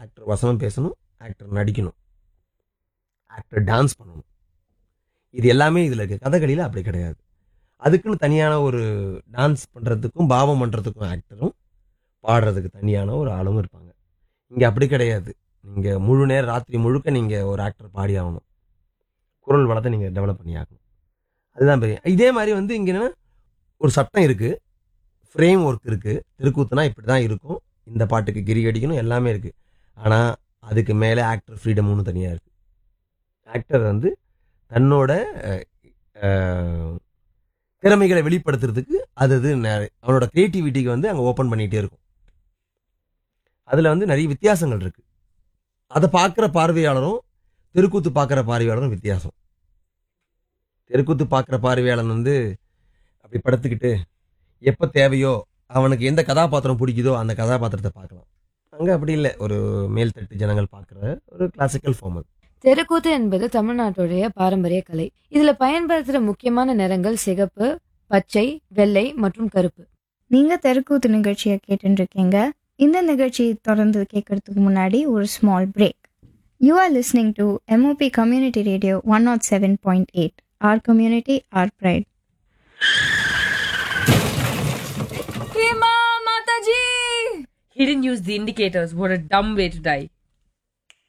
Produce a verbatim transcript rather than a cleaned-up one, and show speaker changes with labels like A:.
A: Actor வசனம் பேசணும், actor நடிக்கணும், ஆக்டர் டான்ஸ் பண்ணணும். இது எல்லாமே இதில் இருக்குது. கதகளியில் அப்படி கிடையாது. அதுக்குன்னு தனியான ஒரு டான்ஸ் பண்ணுறதுக்கும் பாவம் பண்ணுறதுக்கும் ஆக்டரும், பாடுறதுக்கு தனியான ஒரு ஆளும் இருப்பாங்க. இங்கே அப்படி கிடையாது. நீங்கள் முழு நேரம் ராத்திரி முழுக்க நீங்கள் ஒரு ஆக்டர் பாடி ஆகணும். குரல் வளத்தை நீங்கள் டெவலப் பண்ணி ஆகணும். அதுதான் பெரிய. இதே மாதிரி வந்து இங்கே என்னன்னா ஒரு சட்டம் இருக்குது, ஃப்ரேம் ஒர்க் இருக்குது. தெருக்கூத்துனா இப்படி தான் இருக்கும், இந்த பாட்டுக்கு கிரி அடிக்கணும், எல்லாமே இருக்குது. ஆனால் அதுக்கு மேலே ஆக்டர் ஃப்ரீடம் ஒன்று தனியாக இருக்குது. ஆக்டர் வந்து தன்னோட அஹ், திறமைகளை வெளிப்படுத்துறதுக்கு அது அது நெ- அவனோட கிரியேட்டிவிட்டிக்கு வந்து அங்கே ஓப்பன் பண்ணிகிட்டே இருக்கும். அதில் வந்து நிறைய வித்தியாசங்கள் இருக்குது. அதை பார்க்குற பார்வையாளரும் தெருக்கூத்து பார்க்குற பார்வையாளரும் வித்தியாசம். தெருக்கூத்து பார்க்குற பார்வையாளன் வந்து அப்படி படுத்துக்கிட்டு எப்போ தேவையோ அவனுக்கு எந்த கதாபாத்திரம் பிடிக்குதோ அந்த கதாபாத்திரத்தை பார்க்கலாம். அங்கே அப்படி இல்லை. ஒரு மேல்தட்டு ஜனங்கள் பார்க்குற ஒரு கிளாசிக்கல் ஃபார்ம் அது.
B: தெருக்கூத்து என்பது தமிழ்நாட்டுடைய பாரம்பரிய கலை. இதுல பயன்படுத்துற முக்கியமான நிறங்கள் சிகப்பு, பச்சை, வெள்ளை மற்றும் கருப்பு.
C: நீங்க தெருக்கூத்து நிகழ்ச்சியை கேட்டுட்டு இருக்கீங்க. இந்த நிகழ்ச்சியை தொடர்ந்து கேட்கறதுக்கு முன்னாடி ஒரு small break. You are listening to MOP community radio one not seven point eight. R community, R fried.
D: Hema Mataji! He didn't use the indicators. What a dumb way to die.